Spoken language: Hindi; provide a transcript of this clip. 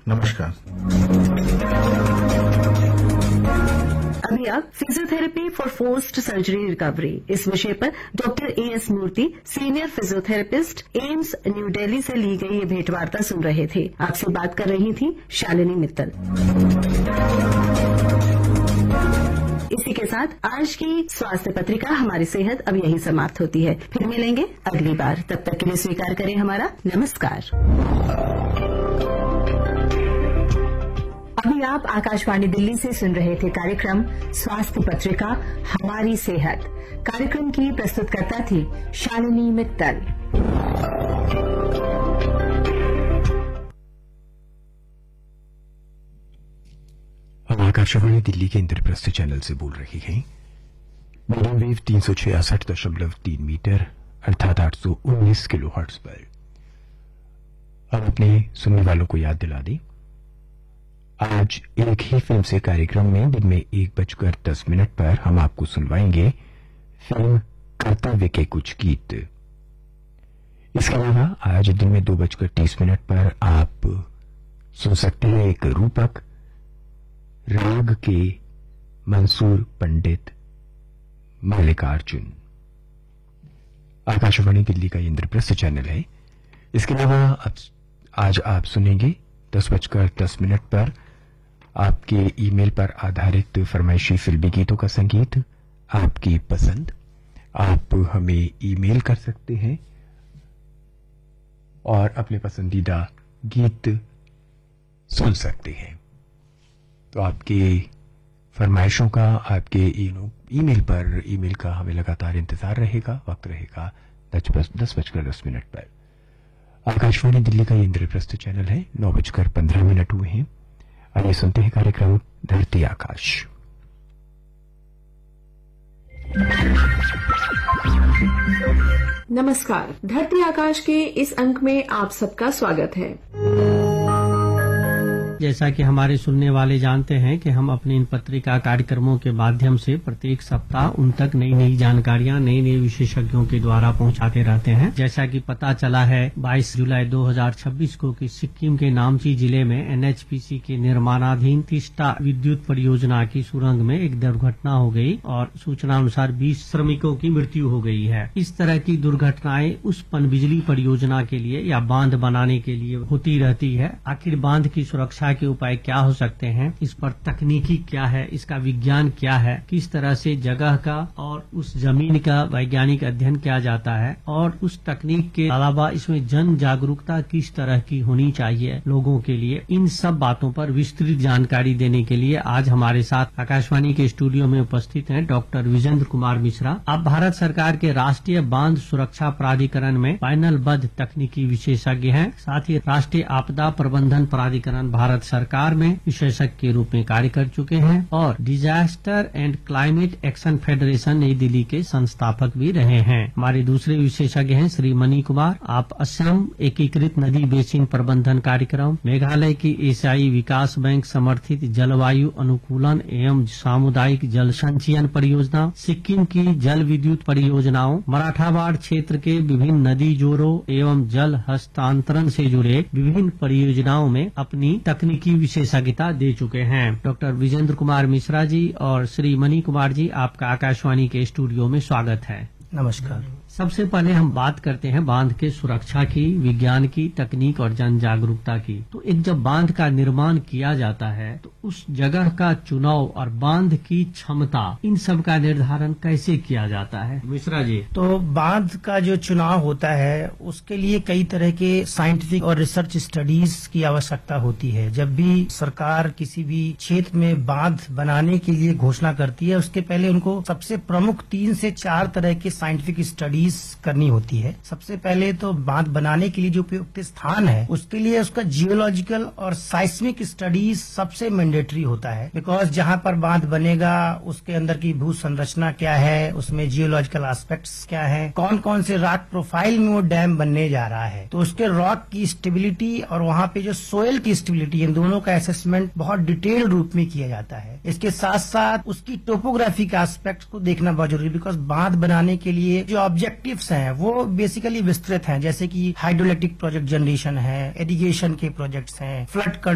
नमस्कार। अभी आप physiotherapy for forced surgery recovery इस विषय पर डॉक्टर ए.एस. मूर्ति, senior physiotherapist, AIIMS new Delhi से ली गई ये भेंटवार्ता सुन रहे थे। आपसे बात कर रही थी शालिनी मित्तल। इसी के साथ आज की स्वास्थ्य पत्रिका हमारी सेहत अब यही समाप्त होती है। फिर मिलेंगे अगली बार, तब तक के लिए स्वीकार करें हमारा नमस्कार। अभी आप आकाशवाणी दिल्ली से सुन रहे थे कार्यक्रम स्वास्थ्य पत्रिका हमारी सेहत। कार्यक्रम की प्रस्तुतकर्ता थी शालिनी मित्तल। हम आकाशवाणी दिल्ली के इंद्रप्रस्थ चैनल से बोल रहे हैं। मीडियम वेव 366.3 मीटर अर्थात 819 किलोहर्ट्ज पर। हम अपने सुनने वालों को याद दिला दें, आज एक ही फिल्म से कार्यक्रम में दिन में 1:10 पर हम आपको सुनवाएंगे फिल्म कर्तव्य के कुछ गीत। इसके अलावा आज दिन में 2:30 पर आप सुन सकते हैं एक रूपक राग के मंसूर पंडित मल्लिकार्जुन। आकाशवाणी दिल्ली का इंद्रप्रस्थ चैनल है। इसके अलावा आज आप सुनेंगे 10:10 पर आपके ईमेल पर आधारित फरमाइशी फिल्मी गीतों का संगीत, आपकी पसंद। आप हमें ईमेल कर सकते हैं और अपने पसंदीदा गीत सुन सकते हैं। तो आपके फरमाइशों का आपके ईमेल का हमें लगातार इंतजार रहेगा। वक्त रहेगा 10:10 पर। आकाशवाणी दिल्ली का इंद्रप्रस्थ चैनल है। 9:15 हुए हैं। आइए सुनते हैं कार्यक्रम धरती आकाश। नमस्कार, धरती आकाश के इस अंक में आप सबका स्वागत है। जैसा कि हमारे सुनने वाले जानते हैं कि हम अपने इन पत्रिका कार्यक्रमों के माध्यम से प्रत्येक सप्ताह उन तक नई नई जानकारियां नए नए विशेषज्ञों के द्वारा पहुंचाते रहते हैं। जैसा कि पता चला है 22 जुलाई 2026 को कि सिक्किम के नामची जिले में एनएचपीसी के निर्माणाधीन तीस्ता विद्युत परियोजना की सुरंग में एक दुर्घटना हो गई और सूचना अनुसार 20 श्रमिकों की मृत्यु हो गई है। इस तरह की दुर्घटनाएं उस पनबिजली परियोजना के लिए या बांध बनाने के लिए होती रहती है। आखिर बांध की सुरक्षा के उपाय क्या हो सकते हैं, इस पर तकनीकी क्या है, इसका विज्ञान क्या है, किस तरह से जगह का और उस जमीन का वैज्ञानिक अध्ययन किया जाता है और उस तकनीक के अलावा इसमें जन जागरूकता किस तरह की होनी चाहिए लोगों के लिए, इन सब बातों पर विस्तृत जानकारी देने के लिए आज हमारे साथ आकाशवाणी के स्टूडियो में उपस्थित हैं डॉक्टर विजेंद्र कुमार मिश्रा। आप भारत सरकार के राष्ट्रीय बांध सुरक्षा प्राधिकरण में पैनलबद्ध तकनीकी विशेषज्ञ हैं। साथ ही राष्ट्रीय आपदा प्रबंधन प्राधिकरण भारत सरकार में विशेषज्ञ के रूप में कार्य कर चुके हैं और disaster and climate action federation नई दिल्ली के संस्थापक भी रहे हैं। हमारे दूसरे विशेषज्ञ हैं श्री मणि कुमार। आप असम एकीकृत नदी बेसिन प्रबंधन कार्यक्रम, मेघालय की एशियाई विकास बैंक समर्थित जलवायु अनुकूलन एवं सामुदायिक जल संचयन परियोजना, सिक्किम की जल विद्युत परियोजनाओं, मराठावाड़ क्षेत्र के विभिन्न नदी जोड़ों एवं जल हस्तांतरण से जुड़े विभिन्न परियोजनाओं में अपनी तकनीकी विशेषज्ञता दे चुके हैं। डॉक्टर विजेंद्र कुमार मिश्रा जी और श्री मणि कुमार जी, आपका आकाशवाणी के स्टूडियो में स्वागत है। नमस्कार। सबसे पहले हम बात करते हैं बांध के सुरक्षा की, विज्ञान की, तकनीक और जन जागरूकता की। तो एक जब बांध का निर्माण किया जाता है तो उस जगह का चुनाव और बांध की क्षमता, इन सब का निर्धारण कैसे किया जाता है? मिश्रा जी। तो बांध का जो चुनाव होता है उसके लिए कई तरह के साइंटिफिक और रिसर्च स्टडीज की आवश्यकता होती है। जब भी सरकार किसी भी क्षेत्र में बांध बनाने के लिए घोषणा करती है उसके पहले उनको सबसे प्रमुख 3 से 4 तरह के साइंटिफिक स्टडीज करनी होती है। सबसे पहले तो बांध बनाने के लिए जो उपयुक्त स्थान है उसके लिए उसका जियोलॉजिकल और साइस्मिक स्टडीज सबसे मैंडेटरी होता है। बिकॉज जहां पर बांध बनेगा उसके अंदर की भू संरचना क्या है, उसमें जियोलॉजिकल एस्पेक्ट्स क्या है, कौन कौन से रॉक प्रोफाइल में वो डैम बनने जा रहा है, तो उसके रॉक की स्टेबिलिटी और वहां पे जो सोयल की स्टेबिलिटी, इन दोनों का असेसमेंट बहुत डिटेल रूप में किया जाता है। इसके साथ साथ उसकी टोपोग्राफी के एस्पेक्ट्स को देखना बहुत जरूरी है। बिकॉज बांध बनाने के लिए जो ऑब्जेक्टिव्स हैं वो बेसिकली विस्तृत हैं, जैसे कि हाइड्रोइलेक्ट्रिक प्रोजेक्ट जनरेशन है, इरिगेशन के प्रोजेक्ट्स हैं, फ्लड